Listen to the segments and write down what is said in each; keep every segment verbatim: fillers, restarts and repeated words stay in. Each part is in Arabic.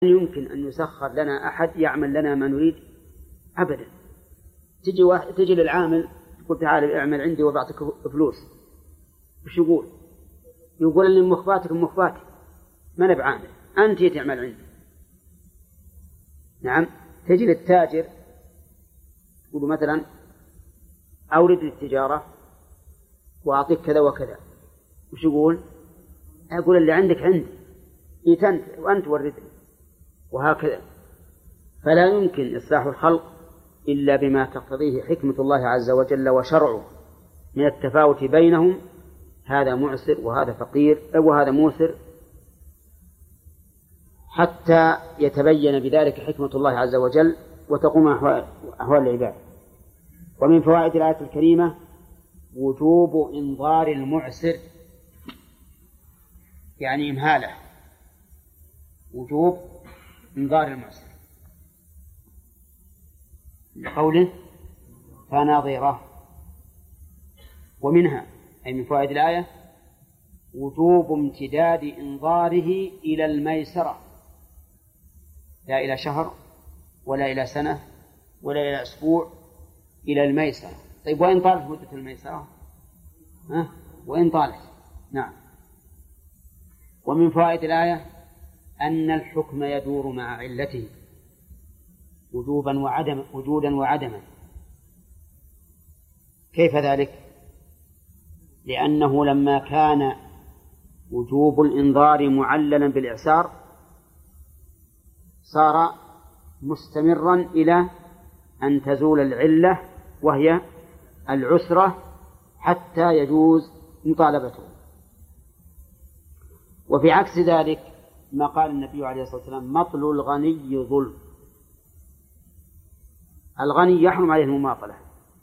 يمكن أن يسخر لنا أحد يعمل لنا ما نريد أبدا. تجي واحد تجي للعامل تقول تعال اعمل عندي وبعطيك فلوس، وش يقول؟ يقول إن مخباتك مخباتي ما أنا بعامل، أنت تعمل عندي. نعم. تجي للتاجر تقول مثلا أورد التجارة وأعطيك كذا وكذا، وش يقول؟ أقول اللي عندك عندي، إيه أنت وأنت وردني، وهكذا. فلا يمكن إصلاح الخلق إلا بما تقتضيه حكمة الله عز وجل وشرعه من التفاوت بينهم، هذا معسر وهذا فقير وهذا موسر، حتى يتبين بذلك حكمة الله عز وجل وتقوم أحوال العباد. ومن فوائد الآية الكريمة وجوب إنظار المعسر، يعني إمهاله، وجوب إنظار المعسر لقوله فناظرة. ومنها أي من فوائد الآية وجوب امتداد إنظاره إلى الميسرة، لا إلى شهر ولا إلى سنة ولا إلى أسبوع، إلى الميسرة. طيب وإن طالت مدة الميسرة؟ ها؟ وإن طالت. نعم. ومن فوائد الآية أن الحكم يدور مع علته وجوبا وعدم وجودا وعدما. كيف ذلك؟ لأنه لما كان وجوب الإنظار معللا بالإعسار صار مستمرا إلى أن تزول العلة وهي العسرة حتى يجوز مطالبته. وفي عكس ذلك ما قال النبي عليه الصلاة والسلام مطل الغني ظلم. الغني يحرم عليه المماطلة،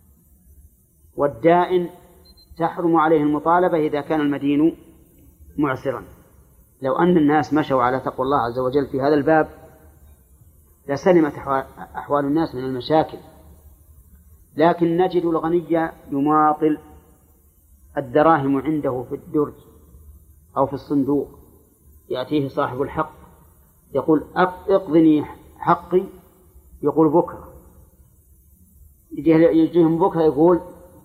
والدائن تحرم عليه المطالبة إذا كان المدين معسرا. لو أن الناس مشوا على تقوى الله عز وجل في هذا الباب لسلمت أحوال الناس من المشاكل، لكن نجد الغني يماطل، الدراهم عنده في الدرج أو في الصندوق، يأتيه صاحب الحق يقول اقضني حقي، يقول بكرة، يجيهم بكرة يقول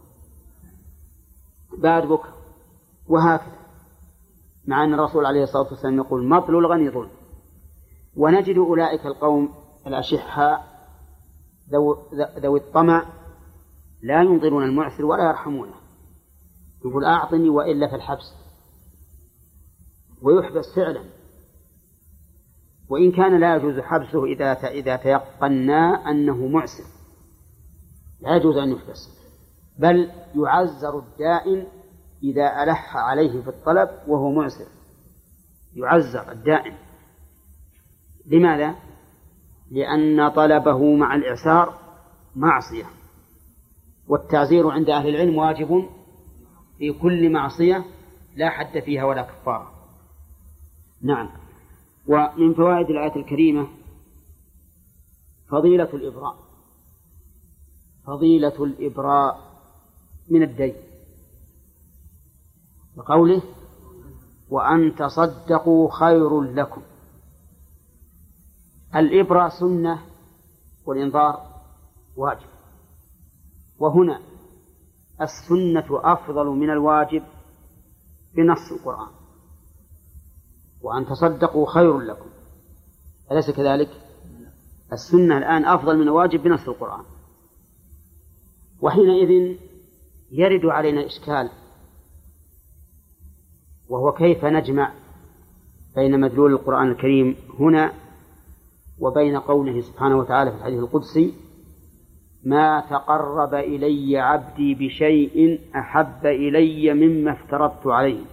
بعد بكرة، وهكذا، مع أن الرسول عليه الصلاة والسلام يقول مطل الغني ظلم. ونجد أولئك القوم الأشحاء ذوي الطمع لا ينظرون المعسر ولا يرحمونه، يقول أعطني وإلا في الحبس، ويحبس فعلا، وإن كان لا يجوز حبسه إذا إذا تيقنا أنه معسر، لا يجوز أن يحبس، بل يعزر الدائن إذا ألح عليه في الطلب وهو معسر، يعزر الدائن. لماذا؟ لأن طلبه مع الإعسار معصية، والتعزير عند أهل العلم واجب في كل معصية لا حد فيها ولا كفارة. نعم. ومن فوائد الآية الكريمة فضيلة الإبراء، فضيلة الإبراء من الدين، بقوله وأن تصدقوا خير لكم. الإبراء سنة والإنظار واجب، وهنا السنة أفضل من الواجب بنص القرآن، وأن تصدقوا خير لكم، أليس كذلك؟ السنة الآن أفضل من الواجب بنص القرآن. وحينئذ يرد علينا إشكال، وهو كيف نجمع بين مدلول القرآن الكريم هنا وبين قوله سبحانه وتعالى في الحديث القدسي ما تقرب إلي عبدي بشيء أحب إلي مما افترضت عليه.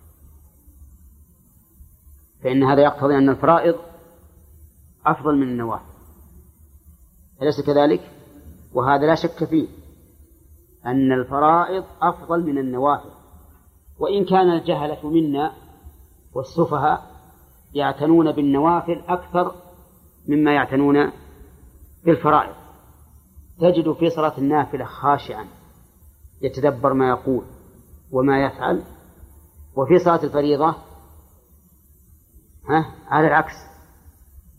فإن هذا يقتضي أن الفرائض أفضل من النوافل، أليس كذلك؟ وهذا لا شك فيه أن الفرائض أفضل من النوافل، وإن كان الجهلة منا والسفهاء يعتنون بالنوافل أكثر مما يعتنون بالفرائض. تجد في صلاة النافلة خاشعا يتدبر ما يقول وما يفعل، وفي صلاة الفريضة ها على العكس